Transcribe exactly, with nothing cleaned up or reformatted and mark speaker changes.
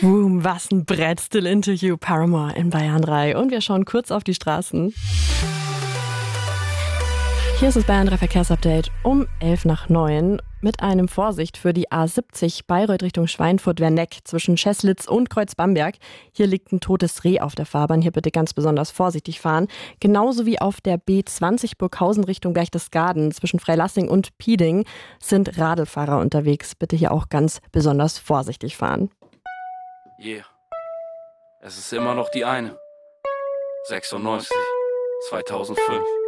Speaker 1: Boom, was ein Brett. Still Interview, Paramore in Bayern drei. Und wir schauen kurz auf die Straßen. Hier ist das Bayern drei Verkehrsupdate um elf nach neun mit einem Vorsicht für die A siebzig Bayreuth Richtung Schweinfurt-Werneck zwischen Scheßlitz und Kreuz-Bamberg. Hier liegt ein totes Reh auf der Fahrbahn. Hier bitte ganz besonders vorsichtig fahren. Genauso wie auf der B zwanzig Burghausen Richtung Berchtesgaden zwischen Freilassing und Pieding sind Radlfahrer unterwegs. Bitte hier auch ganz besonders vorsichtig fahren.
Speaker 2: Yeah, es ist immer noch die eine. sechsundneunzig, zweitausendfünf.